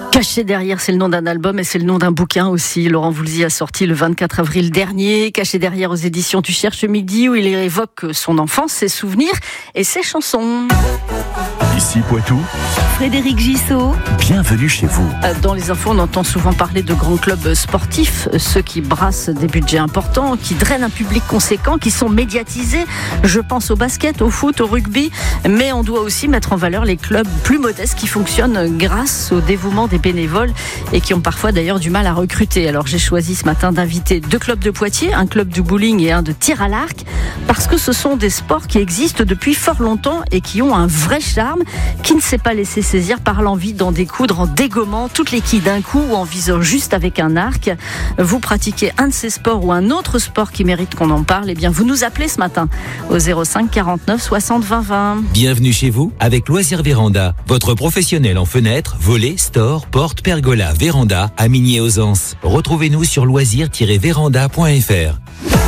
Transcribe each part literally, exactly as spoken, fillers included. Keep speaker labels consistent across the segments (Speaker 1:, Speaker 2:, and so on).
Speaker 1: Caché derrière, c'est le nom d'un album et c'est le nom d'un bouquin aussi. Laurent Voulzy a sorti le vingt-quatre avril dernier. Caché derrière aux éditions Tu cherches midi, où il évoque son enfance, ses souvenirs et ses chansons.
Speaker 2: Ici Poitou,
Speaker 3: Frédéric Gissot.
Speaker 2: Bienvenue chez vous.
Speaker 1: Dans les infos, on entend souvent parler de grands clubs sportifs, ceux qui brassent des budgets importants, qui drainent un public conséquent, qui sont médiatisés. Je pense au basket, au foot, au rugby, mais on doit aussi mettre en valeur les clubs plus modestes qui fonctionnent grâce au dévouement des bénévoles et qui ont parfois d'ailleurs du mal à recruter. Alors j'ai choisi ce matin d'inviter deux clubs de Poitiers, un club de bowling et un de tir à l'arc, parce que ce sont des sports qui existent depuis fort longtemps et qui ont un vrai charme qui ne s'est pas laissé saisir par l'envie d'en découdre en dégommant toutes les quilles d'un coup ou en visant juste avec un arc. Vous pratiquez un de ces sports ou un autre sport qui mérite qu'on en parle, eh bien vous nous appelez ce matin au zéro cinq quarante-neuf soixante vingt vingt.
Speaker 4: Bienvenue chez vous avec Loisirs Véranda, votre professionnel en fenêtres, volets, stores, portes, pergolas, véranda à Migné-aux-Anses. Retrouvez-nous sur loisirs tiret véranda point f r.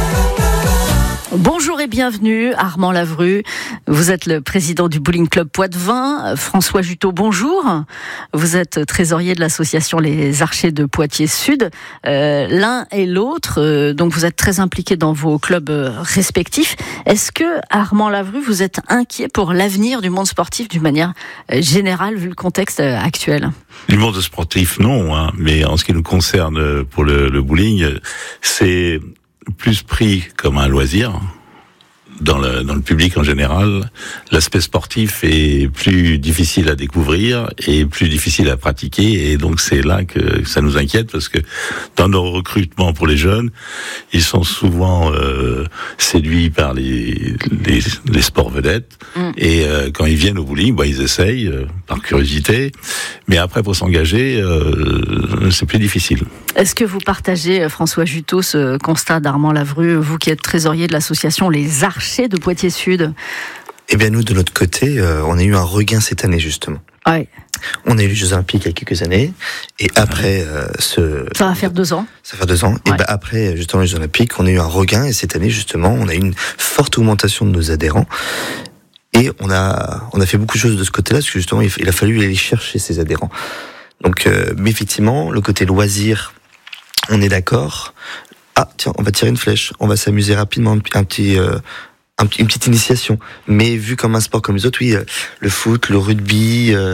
Speaker 1: Bonjour et bienvenue, Armand Lavru. Vous êtes le président du Bowling Club Poitevin. François Juteau, bonjour. Vous êtes trésorier de l'association Les Archers de Poitiers-Sud. Euh, l'un et l'autre, euh, donc vous êtes très impliqués dans vos clubs euh, respectifs. Est-ce que, Armand Lavru, vous êtes inquiet pour l'avenir du monde sportif d'une manière euh, générale, vu le contexte euh, actuel ?
Speaker 5: Du monde sportif, non, hein, mais en ce qui nous concerne pour le, le bowling, c'est plus pris comme un loisir dans le, dans le public en général. L'aspect sportif est plus difficile à découvrir et plus difficile à pratiquer, et donc c'est là que ça nous inquiète, parce que dans nos recrutements pour les jeunes, ils sont souvent euh, séduits par les, les, les sports vedettes, mmh. et euh, quand ils viennent au bowling, bah, ils essayent euh, par curiosité, mais après pour s'engager, euh, c'est plus difficile.
Speaker 1: Est-ce que vous partagez, François Juteau, ce constat d'Armand Lavru, vous qui êtes trésorier de l'association Les Archers de Poitiers-Sud ?
Speaker 6: Eh bien, nous, de notre côté, euh, on a eu un regain cette année, justement.
Speaker 1: Ouais.
Speaker 6: On a eu les Jeux Olympiques il y a quelques années, et après euh, ce...
Speaker 1: Ça va faire deux ans.
Speaker 6: Ça va faire deux ans. Ouais. Et ben après, justement, les Jeux Olympiques, on a eu un regain, et cette année, justement, on a eu une forte augmentation de nos adhérents. Et on a, on a fait beaucoup de choses de ce côté-là, parce que justement, il a fallu aller chercher ces adhérents. Donc, euh, mais effectivement, le côté loisir, on est d'accord. Ah, tiens, on va tirer une flèche. On va s'amuser rapidement, un petit, euh, un, une petite initiation. Mais vu comme un sport comme les autres, oui, euh, le foot, le rugby, euh,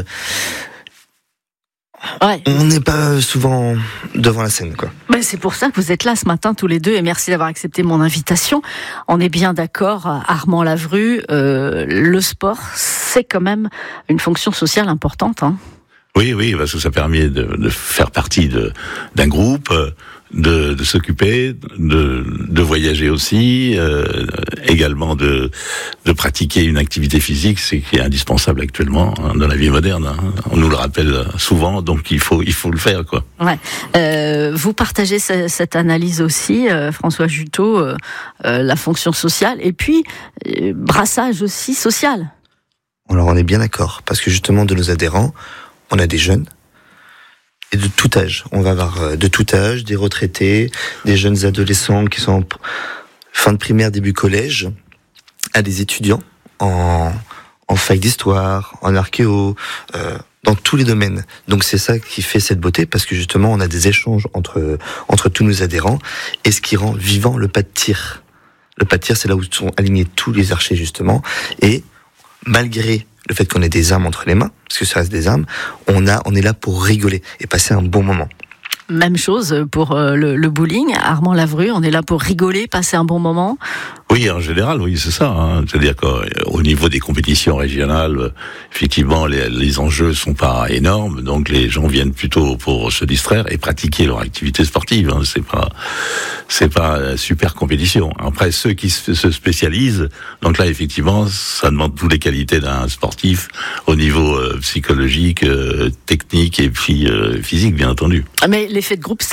Speaker 1: ouais.
Speaker 6: On n'est pas souvent devant la scène, quoi.
Speaker 1: Ben c'est pour ça que vous êtes là ce matin tous les deux, et merci d'avoir accepté mon invitation. On est bien d'accord, Armand Lavru, euh, le sport, c'est quand même une fonction sociale importante, hein.
Speaker 5: Oui, oui, parce que ça permet de, de faire partie de, d'un groupe, de, de s'occuper, de, de voyager aussi, euh, également de, de pratiquer une activité physique, c'est qui est indispensable actuellement hein, dans la vie moderne. Hein. On nous le rappelle souvent, donc il faut, il faut le faire, quoi.
Speaker 1: Ouais. Euh, vous partagez ce, cette analyse aussi, euh, François Juteau, euh, euh, la fonction sociale, et puis euh, brassage aussi social.
Speaker 6: Alors on est bien d'accord, parce que justement de nos adhérents, on a des jeunes et de tout âge. On va avoir de tout âge, des retraités, des jeunes adolescents qui sont en fin de primaire, début collège, à des étudiants en, en fac d'histoire, en archéo, euh, dans tous les domaines. Donc c'est ça qui fait cette beauté, parce que justement on a des échanges entre, entre tous nos adhérents, et ce qui rend vivant le pas de tir. Le pas de tir, c'est là où sont alignés tous les archers justement, et malgré le fait qu'on ait des armes entre les mains, parce que ça reste des armes, on a, on est là pour rigoler et passer un bon moment.
Speaker 1: Même chose pour euh, le, le bowling, Armand Lavru, on est là pour rigoler, passer un bon moment.
Speaker 5: Oui, en général, oui, c'est ça. Hein. C'est-à-dire qu'au niveau des compétitions régionales, effectivement, les, les enjeux sont pas énormes, donc les gens viennent plutôt pour se distraire et pratiquer leur activité sportive. Hein. C'est pas, c'est pas super compétition. Après, ceux qui se spécialisent, donc là, effectivement, ça demande toutes les qualités d'un sportif au niveau euh, psychologique, euh, technique et puis euh, physique, bien entendu.
Speaker 1: Mais l'effet de groupe,